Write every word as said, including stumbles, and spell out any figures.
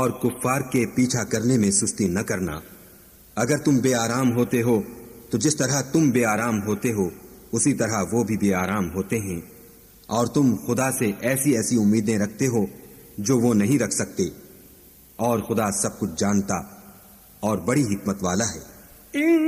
और कुफ्फार के पीछा करने में सुस्ती न करना। अगर तुम बेआराम होते हो तो जिस तरह तुम बेआराम होते हो उसी तरह वो भी बेआराम होते हैं, और तुम खुदा से ऐसी ऐसी उम्मीदें रखते हो जो वो नहीं रख सकते, और खुदा सब कुछ जानता और बड़ी हिकमत वाला है।